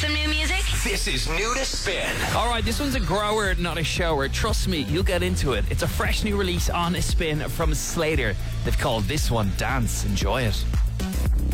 some new music? This is New to Spin. Alright, this one's a grower, not a shower. Trust me, you'll get into it. It's a fresh new release on a spin from Slater. They've called this one Dance. Enjoy it.